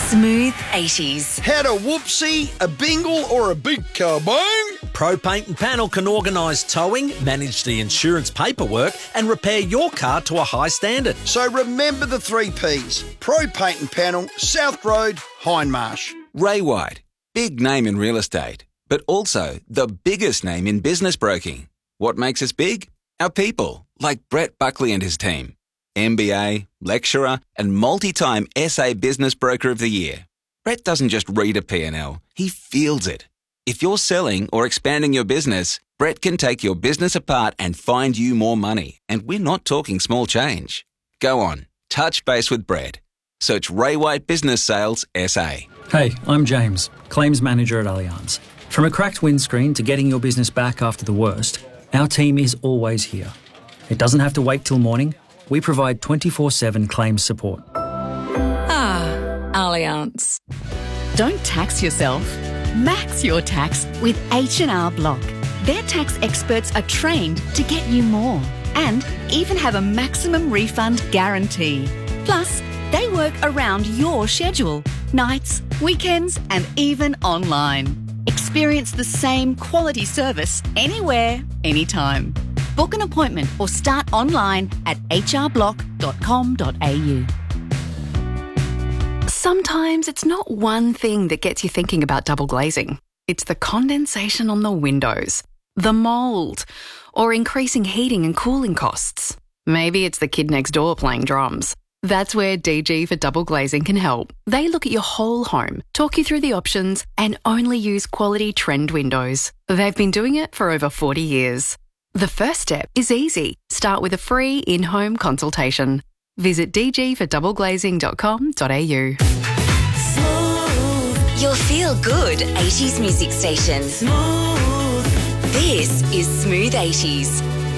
Smooth 80s. Had a whoopsie, a bingle or a big kaboom? Pro Paint and Panel can organise towing, manage the insurance paperwork and repair your car to a high standard. So remember the 3 Ps. Pro Paint and Panel, South Road, Hindmarsh. Ray White, big name in real estate, but also the biggest name in business broking. What makes us big? Our people, like Brett Buckley and his team. MBA, lecturer, and multi-time SA Business Broker of the Year. Brett doesn't just read a P&L, he feels it. If you're selling or expanding your business, Brett can take your business apart and find you more money. And we're not talking small change. Go on, touch base with Brett. Search Ray White Business Sales SA. Hey, I'm James, Claims Manager at Allianz. From a cracked windscreen to getting your business back after the worst, our team is always here. It doesn't have to wait till morning. We provide 24/7 claims support. Allianz. Don't tax yourself. Max your tax with H&R Block. Their tax experts are trained to get you more and even have a maximum refund guarantee. Plus, they work around your schedule, nights, weekends, and even online. Experience the same quality service anywhere, anytime. Book an appointment or start online at hrblock.com.au. Sometimes it's not one thing that gets you thinking about double glazing. It's the condensation on the windows, the mould, or increasing heating and cooling costs. Maybe it's the kid next door playing drums. That's where DG for Double Glazing can help. They look at your whole home, talk you through the options, and only use quality trend windows. They've been doing it for over 40 years. The first step is easy. Start with a free in-home consultation. Visit dgfordoubleglazing.com.au. Smooth. Your feel-good 80s music station. Smooth. This is Smooth 80s.